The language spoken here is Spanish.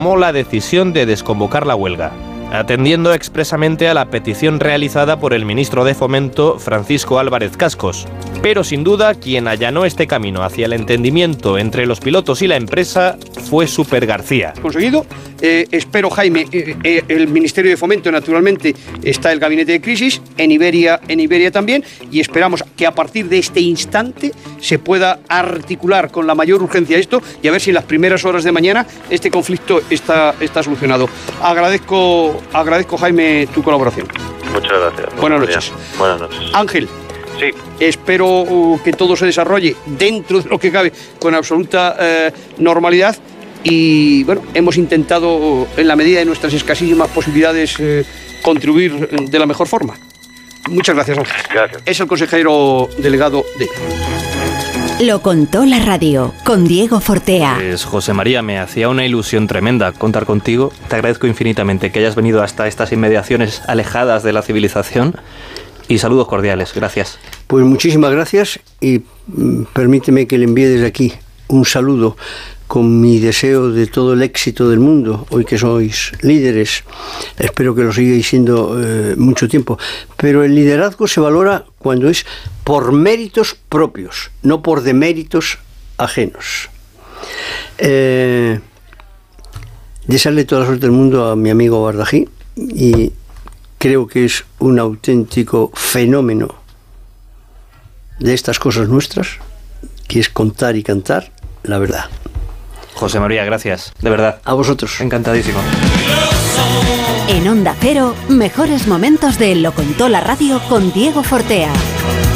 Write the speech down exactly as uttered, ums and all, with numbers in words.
tomó la decisión de desconvocar la huelga, atendiendo expresamente a la petición realizada por el ministro de Fomento, Francisco Álvarez Cascos. Pero sin duda, quien allanó este camino hacia el entendimiento entre los pilotos y la empresa fue Super García. Conseguido. Eh, espero, Jaime, eh, eh, el Ministerio de Fomento, naturalmente, está el Gabinete de Crisis, en Iberia, en Iberia también, y esperamos que a partir de este instante se pueda articular con la mayor urgencia esto y a ver si en las primeras horas de mañana este conflicto está, está solucionado. Agradezco, agradezco, Jaime, tu colaboración. Muchas gracias. Buenas noches. Buenas noches. Ángel. Sí. Espero uh, que todo se desarrolle dentro de lo que cabe con absoluta eh, normalidad. Y bueno, hemos intentado, en la medida de nuestras escasísimas posibilidades, eh, contribuir de la mejor forma. Muchas gracias, Ángel. Gracias. Es el consejero delegado de... Lo contó la radio, con Diego Fortea. Pues, José María, me hacía una ilusión tremenda contar contigo. Te agradezco infinitamente que hayas venido hasta estas inmediaciones alejadas de la civilización. Y saludos cordiales, gracias. Pues muchísimas gracias y mm, permíteme que le envíe desde aquí un saludo con mi deseo de todo el éxito del mundo, hoy que sois líderes. Espero que lo sigáis siendo eh, mucho tiempo. Pero el liderazgo se valora cuando es por méritos propios, no por deméritos ajenos. Eh, desearle toda la suerte del mundo a mi amigo Bardají y creo que es un auténtico fenómeno de estas cosas nuestras, que es contar y cantar la verdad. José María, gracias, de verdad. A vosotros. Encantadísimo. En Onda Cero, mejores momentos de Lo contó la radio con Diego Fortea.